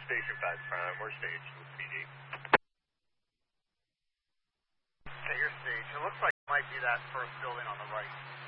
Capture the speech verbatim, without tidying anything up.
Station five Prime, we're staged with P D. Okay, you're staged. It looks like it might be that first building on the right.